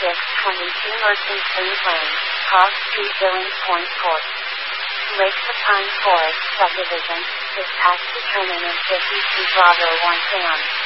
22 Merchants Lane Lane, Cross Street, Billings Point Court. Lakes of Pine Forest subdivision, is tax determinant 52 Bravo 1 Sam.